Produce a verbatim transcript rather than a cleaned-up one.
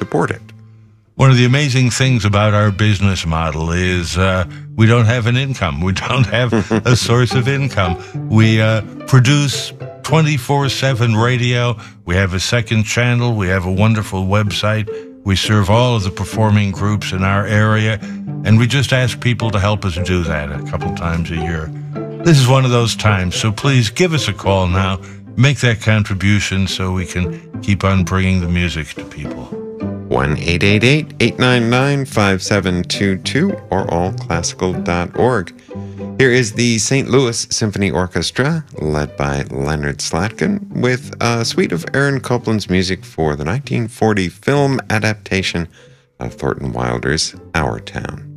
support it. One of the amazing things about our business model is uh, we don't have an income. We don't have a source of income. We uh, produce twenty-four seven radio. We have a second channel. We have a wonderful website. We serve all of the performing groups in our area, and we just ask people to help us do that a couple times a year. This is one of those times, so please give us a call now. Make that contribution so we can keep on bringing the music to people. one eight eight eight, eight nine nine, five seven two two or all classical dot org. Here is the Saint Louis Symphony Orchestra, led by Leonard Slatkin, with a suite of Aaron Copland's music for the nineteen forty film adaptation of Thornton Wilder's Our Town.